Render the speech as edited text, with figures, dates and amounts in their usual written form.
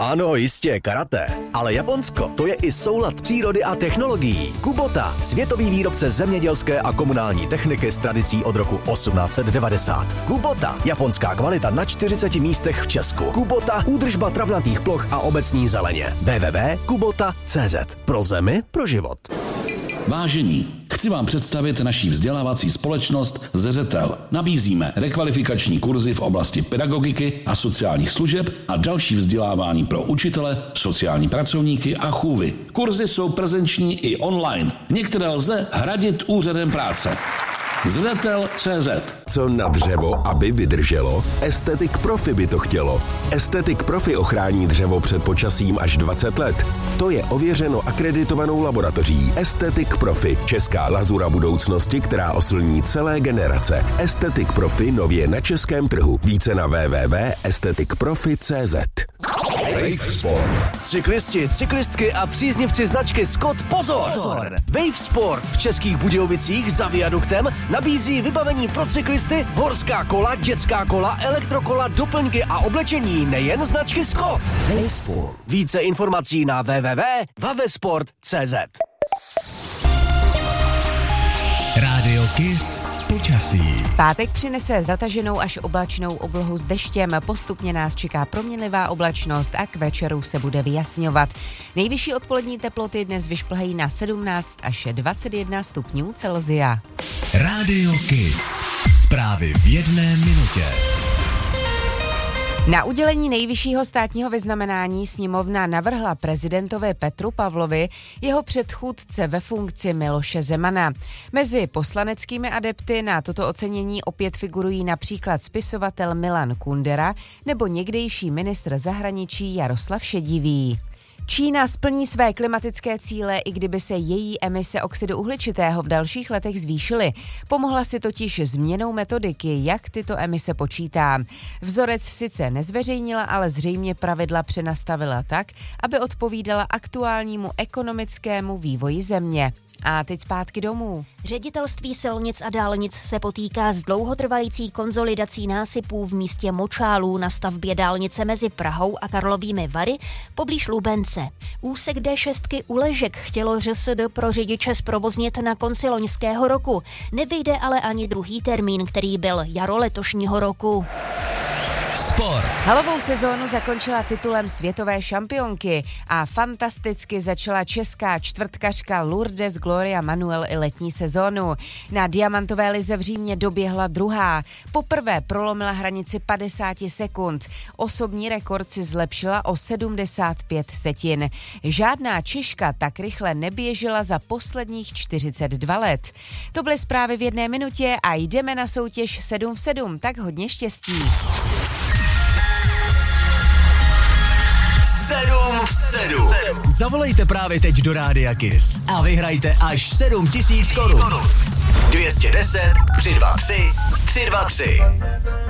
Ano, jistě, karate. Ale Japonsko, to je i soulad přírody a technologií. Kubota, světový výrobce zemědělské a komunální techniky s tradicí od roku 1890. Kubota, japonská kvalita na 40 místech v Česku. Kubota, údržba travnatých ploch a obecní zeleně. www.kubota.cz. Pro zemi, pro život. Vážení, chci vám představit naší vzdělávací společnost Zeřetel. Nabízíme rekvalifikační kurzy v oblasti pedagogiky a sociálních služeb a další vzdělávání pro učitele, sociální pracovníky a chůvy. Kurzy jsou prezenční i online. Některé lze hradit úřadem práce. Zřetel.cz. Co na dřevo, aby vydrželo? Estetic Profi by to chtělo. Estetic Profi ochrání dřevo před počasím až 20 let. To je ověřeno akreditovanou laboratoří Estetic Profi, česká lazura budoucnosti, která oslní celé generace. Estetic Profi nově na českém trhu. Více na www.esteticprofi.cz. Wave Sport. Cyklisti, cyklistky a příznivci značky Scott, pozor! Wave Sport v Českých Budějovicích za viaduktem nabízí vybavení pro cyklisty, horská kola, dětská kola, elektrokola, doplňky a oblečení nejen značky Scott. Wave Sport. Více informací na www.wavesport.cz. Rádio Kiss počasí. Pátek přinese zataženou až oblačnou oblohu s deštěm, postupně nás čeká proměnlivá oblačnost a k večeru se bude vyjasňovat. Nejvyšší odpolední teploty dnes vyšplhají na 17 až 21 stupňů Celsia. Rádio Kiss. Zprávy v 1 minutě. Na udělení nejvyššího státního vyznamenání sněmovna navrhla prezidentovi Petru Pavlovi jeho předchůdce ve funkci Miloše Zemana. Mezi poslaneckými adepty na toto ocenění opět figurují například spisovatel Milan Kundera nebo někdejší ministr zahraničí Jaroslav Šedivý. Čína splní své klimatické cíle, i kdyby se její emise oxidu uhličitého v dalších letech zvýšily. Pomohla si totiž změnou metodiky, jak tyto emise počítá. Vzorec sice nezveřejnila, ale zřejmě pravidla přenastavila tak, aby odpovídala aktuálnímu ekonomickému vývoji země. A teď zpátky domů. Ředitelství silnic a dálnic se potýká s dlouhotrvající konzolidací násypů v místě Močálů na stavbě dálnice mezi Prahou a Karlovými Vary poblíž Lubence. Úsek D6 Uležek chtělo ŘSD pro řidiče zprovoznit na konci loňského roku. Nevyjde ale ani druhý termín, který byl jaro letošního roku. Sport. Halovou sezónu zakončila titulem světové šampionky a fantasticky začala česká čtvrtkařka Lourdes Gloria Manuel i letní sezónu. Na diamantové lize v Římě doběhla druhá. Poprvé prolomila hranici 50 sekund. Osobní rekord si zlepšila o 75 setin. Žádná Češka tak rychle neběžela za posledních 42 let. To byly zprávy v 1 minutě a jdeme na soutěž 7 v 7, tak hodně štěstí. 7 v 7. Zavolejte právě teď do Rádia Kiss a vyhrajte až 7 000 korun. 210 323 323.